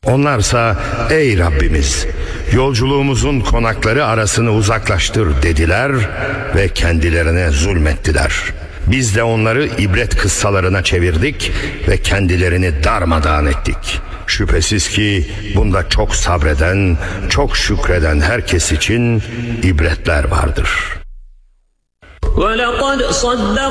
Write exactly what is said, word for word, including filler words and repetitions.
Onlarsa ey Rabbimiz, yolculuğumuzun konakları arasını uzaklaştır dediler ve kendilerine zulmettiler. Biz de onları ibret kıssalarına çevirdik ve kendilerini darmadağın ettik. Şüphesiz ki bunda çok sabreden, çok şükreden herkes için ibretler vardır.